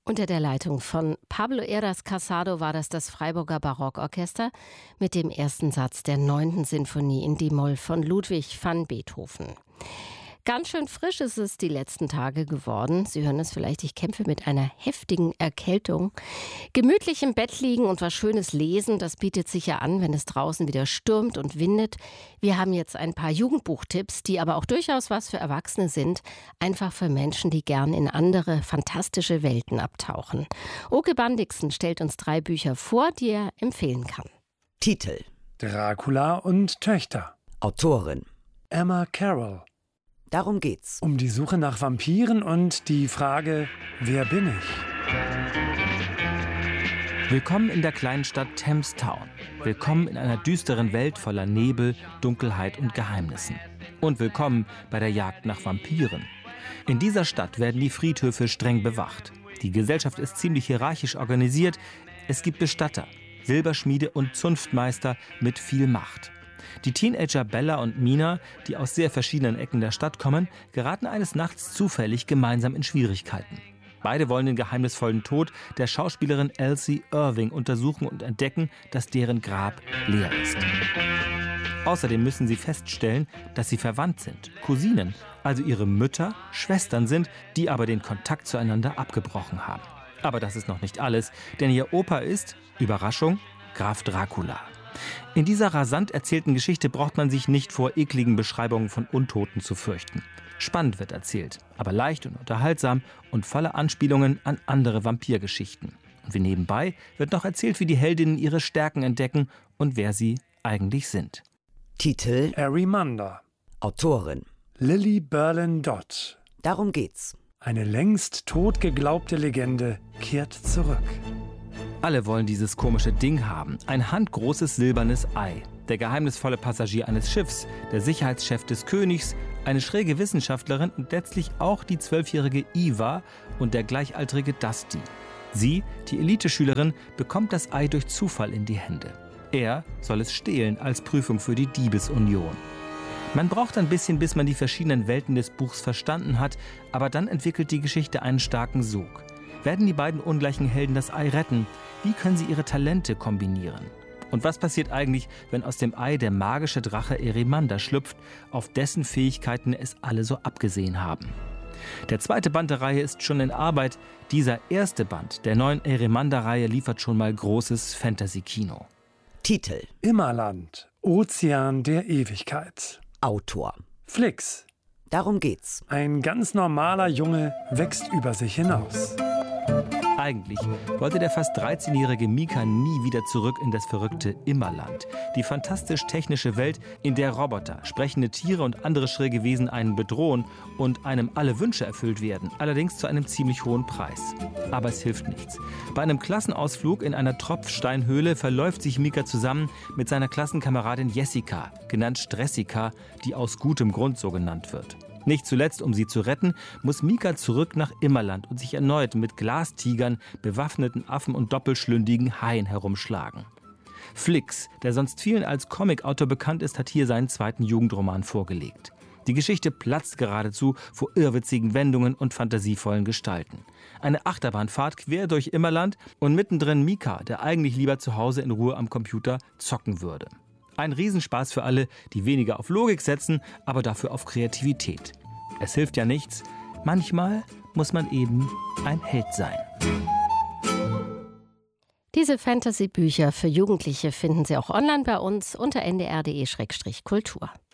Unter der Leitung von Pablo Heras Casado war das Freiburger Barockorchester mit dem ersten Satz der 9. Sinfonie in D-Moll von Ludwig van Beethoven. Ganz schön frisch ist es die letzten Tage geworden. Sie hören es vielleicht, ich kämpfe mit einer heftigen Erkältung. Gemütlich im Bett liegen und was Schönes lesen, das bietet sich ja an, wenn es draußen wieder stürmt und windet. Wir haben jetzt ein paar Jugendbuchtipps, die aber auch durchaus was für Erwachsene sind. Einfach für Menschen, die gern in andere fantastische Welten abtauchen. Oke Bandixen stellt uns 3 Bücher vor, die er empfehlen kann. Titel: Dracula und Töchter. Autorin: Emma Carroll. Darum geht's. Um die Suche nach Vampiren und die Frage, wer bin ich? Willkommen in der kleinen Stadt Thames Town. Willkommen in einer düsteren Welt voller Nebel, Dunkelheit und Geheimnissen. Und willkommen bei der Jagd nach Vampiren. In dieser Stadt werden die Friedhöfe streng bewacht. Die Gesellschaft ist ziemlich hierarchisch organisiert. Es gibt Bestatter, Silberschmiede und Zunftmeister mit viel Macht. Die Teenager Bella und Mina, die aus sehr verschiedenen Ecken der Stadt kommen, geraten eines Nachts zufällig gemeinsam in Schwierigkeiten. Beide wollen den geheimnisvollen Tod der Schauspielerin Elsie Irving untersuchen und entdecken, dass deren Grab leer ist. Außerdem müssen sie feststellen, dass sie verwandt sind, Cousinen, also ihre Mütter, Schwestern sind, die aber den Kontakt zueinander abgebrochen haben. Aber das ist noch nicht alles, denn ihr Opa ist, Überraschung, Graf Dracula. In dieser rasant erzählten Geschichte braucht man sich nicht vor ekligen Beschreibungen von Untoten zu fürchten. Spannend wird erzählt, aber leicht und unterhaltsam und voller Anspielungen an andere Vampirgeschichten. Und wie nebenbei wird noch erzählt, wie die Heldinnen ihre Stärken entdecken und wer sie eigentlich sind. Titel: Arimander. Autorin: Lily Berlin Dodd. Darum geht's. Eine längst tot geglaubte Legende kehrt zurück. Alle wollen dieses komische Ding haben, ein handgroßes silbernes Ei. Der geheimnisvolle Passagier eines Schiffs, der Sicherheitschef des Königs, eine schräge Wissenschaftlerin und letztlich auch die 12-jährige Eva und der gleichaltrige Dusty. Sie, die Eliteschülerin, bekommt das Ei durch Zufall in die Hände. Er soll es stehlen als Prüfung für die Diebesunion. Man braucht ein bisschen, bis man die verschiedenen Welten des Buchs verstanden hat, aber dann entwickelt die Geschichte einen starken Sog. Werden die beiden ungleichen Helden das Ei retten? Wie können sie ihre Talente kombinieren? Und was passiert eigentlich, wenn aus dem Ei der magische Drache Arimander schlüpft, auf dessen Fähigkeiten es alle so abgesehen haben? Der 2. Band der Reihe ist schon in Arbeit. Dieser erste Band der neuen Arimander-Reihe liefert schon mal großes Fantasy-Kino. Titel: Immerland, Ozean der Ewigkeit. Autor: Flix. Darum geht's. Ein ganz normaler Junge wächst über sich hinaus. Eigentlich wollte der fast 13-jährige Mika nie wieder zurück in das verrückte Immerland. Die fantastisch-technische Welt, in der Roboter, sprechende Tiere und andere schräge Wesen einen bedrohen und einem alle Wünsche erfüllt werden, allerdings zu einem ziemlich hohen Preis. Aber es hilft nichts. Bei einem Klassenausflug in einer Tropfsteinhöhle verläuft sich Mika zusammen mit seiner Klassenkameradin Jessica, genannt Stressika, die aus gutem Grund so genannt wird. Nicht zuletzt, um sie zu retten, muss Mika zurück nach Immerland und sich erneut mit Glastigern, bewaffneten Affen und doppelschlündigen Haien herumschlagen. Flix, der sonst vielen als Comicautor bekannt ist, hat hier seinen 2. Jugendroman vorgelegt. Die Geschichte platzt geradezu vor irrwitzigen Wendungen und fantasievollen Gestalten. Eine Achterbahnfahrt quer durch Immerland und mittendrin Mika, der eigentlich lieber zu Hause in Ruhe am Computer zocken würde. Ein Riesenspaß für alle, die weniger auf Logik setzen, aber dafür auf Kreativität. Es hilft ja nichts. Manchmal muss man eben ein Held sein. Diese Fantasy-Bücher für Jugendliche finden Sie auch online bei uns unter ndr.de/kultur.